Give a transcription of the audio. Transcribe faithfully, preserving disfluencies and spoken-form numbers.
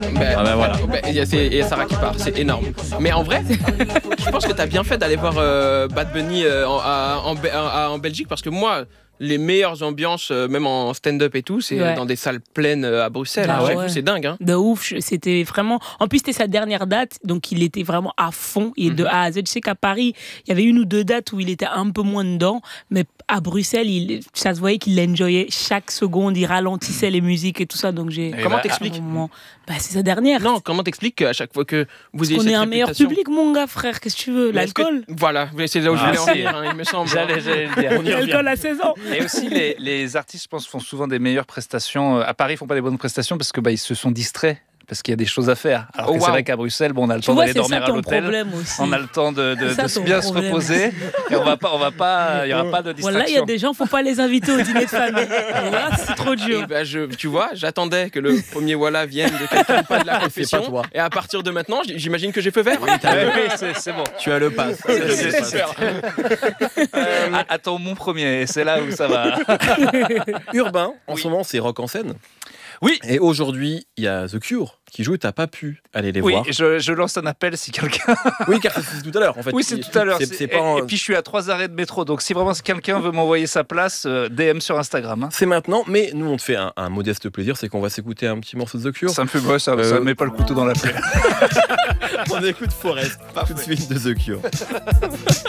Ben, Ah ben voilà. ben, il y a- c'est- il y a Sarah qui part, c'est énorme. Mais en vrai, je pense que t'as bien fait d'aller voir euh, Bad Bunny euh, en, à- en, Be- à- en Belgique parce que moi, les meilleures ambiances, euh, même en stand-up et tout, c'est Ouais. dans des salles pleines euh, à Bruxelles. Ah Hein. J'ai ouais. vu, c'est dingue. Hein. De ouf, je- c'était vraiment. En plus, c'était sa dernière date, donc il était vraiment à fond. Et de Mhm. A à Z, je sais qu'à Paris, il y avait une ou deux dates où il était un peu moins dedans, mais à Bruxelles, il... ça se voyait qu'il l'enjoyait chaque seconde, il ralentissait les musiques et tout ça. Donc j'ai. Et Comment bah, t'expliques un moment- Bah, c'est sa dernière. Non, comment t'expliques qu'à chaque fois que vous ayez On cette est un meilleur réputation- public, mon gars, frère. Qu'est-ce que tu veux? Mais est-ce que- L'alcool. Voilà, mais c'est là où je Ah, voulais en si. venir, hein, il me semble. J'allais, j'allais le dire. On y revient. L'alcool à seize ans. Et aussi, les, les artistes, je pense, font souvent des meilleures prestations. Euh, À Paris, ils font pas des bonnes prestations parce que bah, ils se sont distraits, parce qu'il y a des choses à faire. Alors Oh, que c'est wow. vrai qu'à Bruxelles, bon, on a le Tu temps vois, d'aller c'est dormir ça à ton l'hôtel. problème aussi. On a le temps de, de, C'est ça de ton bien problème. se reposer et on va pas, on va pas, il y aura pas de distraction. Voilà, il y a des gens, faut pas les inviter au dîner de famille. Voilà, c'est trop Et dur. ben, je, tu vois, j'attendais que le premier voilà vienne de quelqu'un pas de la confession. toi. Et à partir de maintenant, j- j'imagine que j'ai fait vert. Ouais, oui, c'est, c'est bon. Tu as le pass. C'est super. Euh, attends mon premier, c'est là où ça va. Urbain, en Oui. ce moment, c'est Rock en scène. Oui. Et aujourd'hui, il y a The Cure qui joue et t'as pas pu aller les Oui, voir. je, je lance un appel si quelqu'un. Oui, car c'est tout à l'heure en fait. Oui, c'est tout à l'heure. C'est, C'est- c'est et, pas en- et puis je suis à trois arrêts de métro, donc si vraiment quelqu'un veut m'envoyer sa place, euh, D M sur Instagram. hein. c'est maintenant, mais nous on te fait un, un modeste plaisir, c'est qu'on va s'écouter un petit morceau de The Cure. Ça me fait ouais, ça, Euh, ça met pas le couteau dans la plaie. On écoute Forest, tout de suite de The Cure.